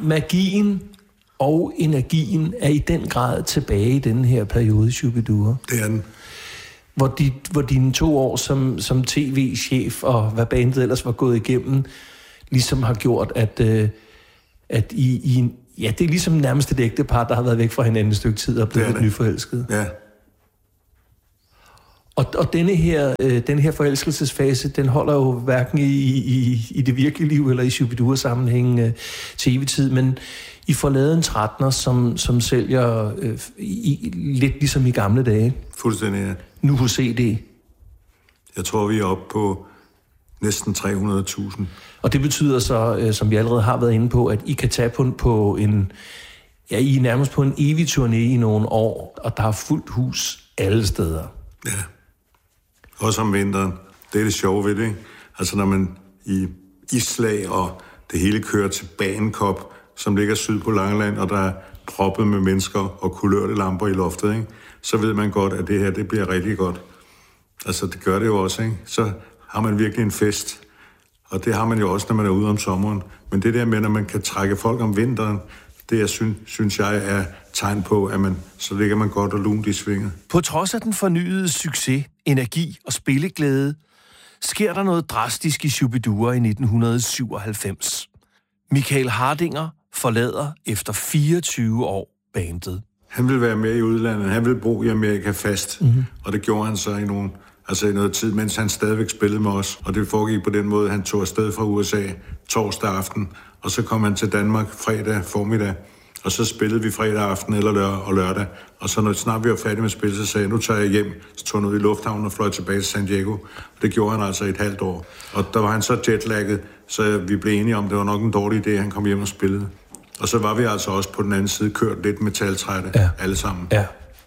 magien og energien er i den grad tilbage i den her periode i Shu-bi-dua. Det er den. Hvor dine 2 år som tv-chef og hvad bandet ellers var gået igennem, ligesom har gjort, at I ja, det er ligesom nærmest et ægtepar, der har været væk fra hinanden et stykke tid og blevet lidt nyforelsket. Ja. Og den her forelskelsesfase, den holder jo hverken i det virkelige liv eller i Shu-bi-dua-sammenhæng tv-tid, men I får lavet en 13'er, som sælger lidt ligesom i gamle dage. Fuldstændig, ja. Nu hos CD. Jeg tror, vi er oppe på næsten 300.000. Og det betyder så, som vi allerede har været inde på, at I kan tage på en... Ja, I er nærmest på en evig turné i nogle år, og der er fuldt hus alle steder. Ja. Også om vinteren. Det er det sjove ved det, ikke? Altså når man i islag og det hele kører til Bagenkop, som ligger syd på Langeland, og der er proppet med mennesker og kulørte lamper i loftet, ikke? Så ved man godt, at det her, det bliver rigtig godt. Altså, det gør det jo også, ikke? Så har man virkelig en fest. Og det har man jo også, når man er ude om sommeren. Men det der med, når man kan trække folk om vinteren, det synes jeg er tegn på, at så ligger man godt og lunt i svinget. På trods af den fornyede succes, energi og spilleglæde, sker der noget drastisk i Shu-bi-dua i 1997. Michael Hardinger forlader efter 24 år bandet. Han ville være med i udlandet. Han ville bo i Amerika fast. Mm-hmm. Og det gjorde han så i noget tid, mens han stadigvæk spillede med os. Og det foregik på den måde, han tog afsted fra USA torsdag aften. Og så kom han til Danmark fredag formiddag. Og så spillede vi fredag aften eller lørdag. Og så når snart vi var færdige med at spille, så sagde jeg, nu tager jeg hjem. Så tog han ud i lufthavnen og fløj tilbage til San Diego. Og det gjorde han altså et halvt år. Og der var han så jetlagget, så vi blev enige om, det var nok en dårlig idé, at han kom hjem og spillede. Og så var vi altså også på den anden side kørt lidt metaltrætte, alle sammen. Ja.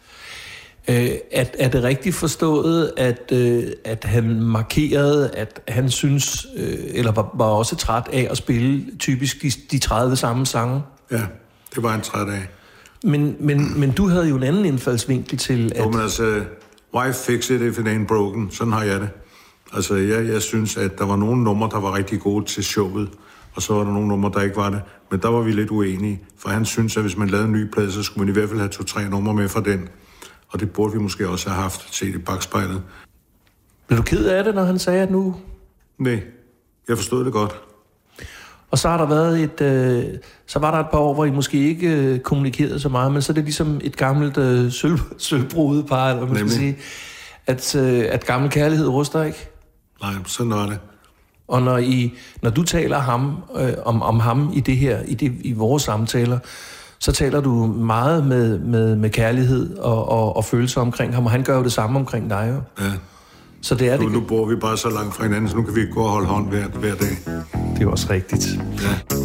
Er det rigtigt forstået, at han markerede, at han synes, eller var også træt af at spille typisk de 30 samme sange? Ja, det var han træt af. Men du havde jo en anden indfaldsvinkel til, at... Jo, men altså, why fix it if it ain't broken? Sådan har jeg det. Altså, jeg synes, at der var nogle numre, der var rigtig gode til showet, og så var der nogle numre, der ikke var det. Men der var vi lidt uenige, for han synes, at hvis man lavede en ny plade, så skulle man i hvert fald have 2-3 numre med fra den. Og det burde vi måske også have haft set i bagspejlet. Blev du ked af det, når han sagde, at nu... Nej, jeg forstod det godt. Og så har der været så var der et par år, hvor I måske ikke kommunikerede så meget, men så er det ligesom et gammelt sølvbrudepar, eller hvad man skal sige, at gammel kærlighed ruster ikke? Nej, sådan var det. Og når du taler om ham i vores samtaler, så taler du meget med kærlighed og følelser omkring ham, og han gør jo det samme omkring dig jo. Ja. Så det er nu bor vi bare så langt fra hinanden, så nu kan vi ikke gå og holde hånd hver dag. Det er også rigtigt. Ja.